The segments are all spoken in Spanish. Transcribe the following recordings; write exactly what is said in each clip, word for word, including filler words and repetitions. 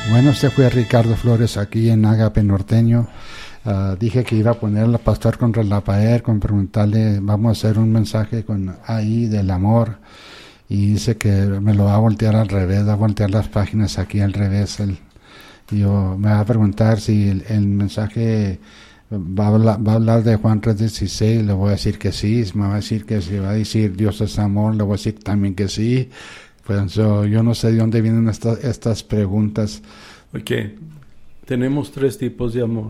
Bueno, este fue Ricardo Flores aquí en Agape Norteño. Uh, dije que iba a poner al pastor contra la pared, con preguntarle, vamos a hacer un mensaje con ahí del amor. Y dice que me lo va a voltear al revés, va a voltear las páginas aquí al revés. El, yo me va a preguntar si el, el mensaje va a, hablar, va a hablar de Juan tres dieciséis, le voy a decir que sí. Me va a decir que si va a decir Dios es amor, le voy a decir también que sí. Pues yo, yo no sé de dónde vienen estas, estas preguntas. Ok, tenemos tres tipos de amor.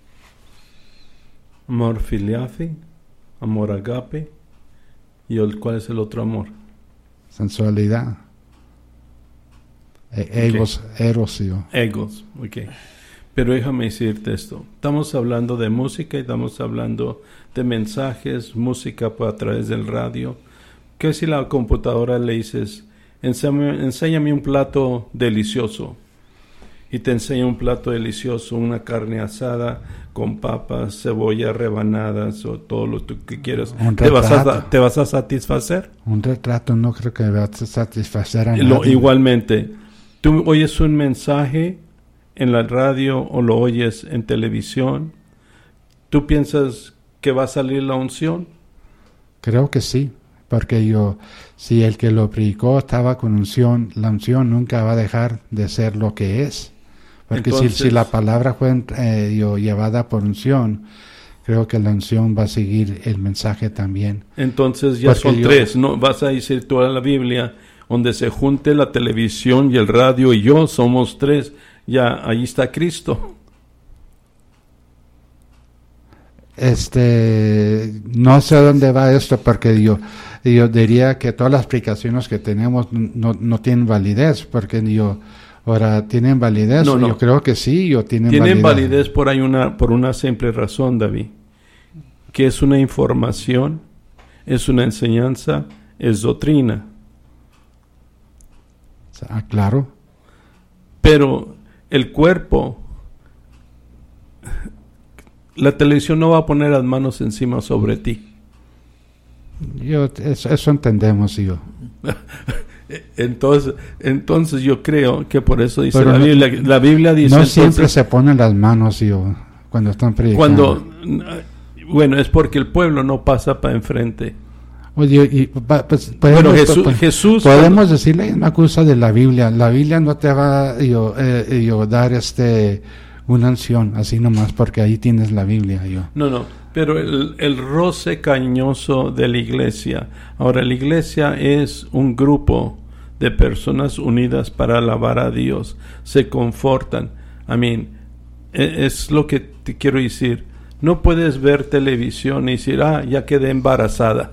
Amor filiafi, amor agape, y el, ¿cuál es el otro amor? Sensualidad. E- egos, okay. eros, yo. Egos, ok. Pero déjame decirte esto. Estamos hablando de música y estamos hablando de mensajes, música a través del radio. ¿Qué si la computadora le dices, enséñame, enséñame un plato delicioso? Y te enseña un plato delicioso, una carne asada con papas, cebollas rebanadas o todo lo que quieras. ¿Te vas, a, ¿Te vas a satisfacer? Un retrato no creo que va a satisfacer a lo, nadie. Igualmente, tú oyes un mensaje en la radio o lo oyes en televisión, ¿tú piensas que va a salir la unción? Creo que sí, porque yo, si el que lo predicó estaba con unción, la unción nunca va a dejar de ser lo que es. Porque Entonces, si, si la palabra fue eh, yo, llevada por unción, creo que la unción va a seguir el mensaje también. Entonces ya Porque son yo, tres, ¿no? Vas a decir toda la Biblia, donde se junte la televisión y el radio y yo, somos tres, ya ahí está Cristo. Este, no sé dónde va esto, porque yo, yo diría que todas las explicaciones que tenemos no, no tienen validez, porque yo... Ahora, ¿tienen validez? No, no. Yo creo que sí, o tienen, tienen validez. validez por ahí una, por una simple razón, David, que es una información, es una enseñanza, es doctrina. Ah, claro. Pero el cuerpo, la televisión no va a poner las manos encima sobre ti. Yo, eso, eso entendemos, yo. Entonces, entonces yo creo que por eso dice la Biblia, la Biblia dice... No entonces, siempre se ponen las manos, yo, cuando están predicando. Cuando, bueno, es porque el pueblo no pasa para enfrente. Oye, y, pues, podemos, bueno, Jesús, pues, Jesús... Podemos cuando, decirle una cosa de la Biblia. La Biblia no te va yo, eh, yo dar este una unción, así nomás, porque ahí tienes la Biblia, yo. No, no, pero el, el roce cañoso de la iglesia. Ahora, la iglesia es un grupo de personas unidas para alabar a Dios, se confortan. I mean, es lo que te quiero decir. No puedes ver televisión y decir, ah, ya quedé embarazada.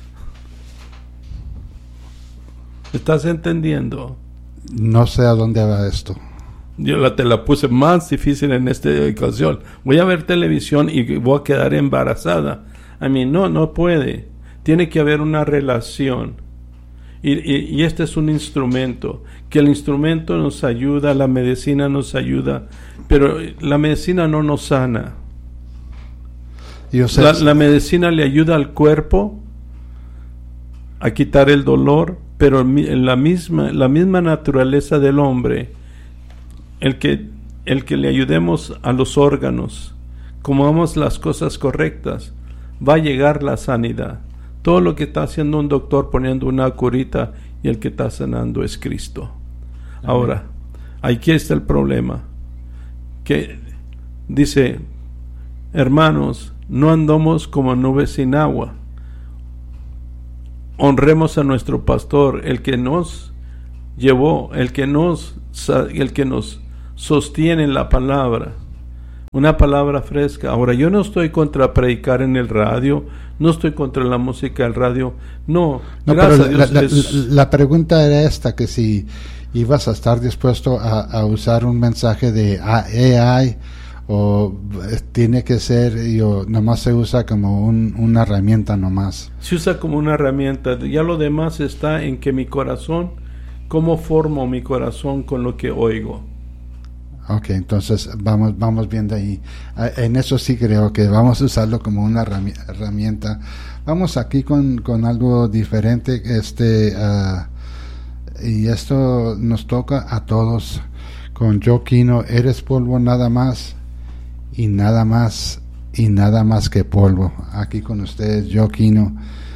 ¿Estás entendiendo? No sé a dónde va esto. Yo la, te la puse más difícil en esta ocasión. Voy a ver televisión y voy a quedar embarazada. I mean, no, no puede. Tiene que haber una relación. Y, y, y este es un instrumento, que el instrumento nos ayuda, la medicina nos ayuda, pero la medicina no nos sana. Yo sé, la, la medicina le ayuda al cuerpo a quitar el dolor, pero la misma, la misma naturaleza del hombre, el que, el que le ayudemos a los órganos, como hagamos las cosas correctas, va a llegar la sanidad. Todo lo que está haciendo un doctor poniendo una curita y el que está sanando es Cristo. Amén. Ahora, aquí está el problema. Que dice, hermanos, no andamos como nubes sin agua. Honremos a nuestro pastor, el que nos llevó, el que nos, el que nos sostiene en la palabra. Una palabra fresca. Ahora, yo no estoy contra predicar en el radio, no estoy contra la música del radio, no, no gracias pero a Dios. La, la, es... la pregunta era esta, que si ibas a estar dispuesto a, a usar un mensaje de A I o tiene que ser, yo, nomás se usa como un, una herramienta nomás. Se usa como una herramienta, ya lo demás está en que mi corazón, cómo formo mi corazón con lo que oigo. Ok, entonces vamos vamos viendo ahí. En eso sí creo que vamos a usarlo como una herramienta. Vamos aquí con, con algo diferente, este uh, y esto nos toca a todos. con Joaquino, eres polvo nada más y nada más y nada más que polvo. Aquí con ustedes Joaquino.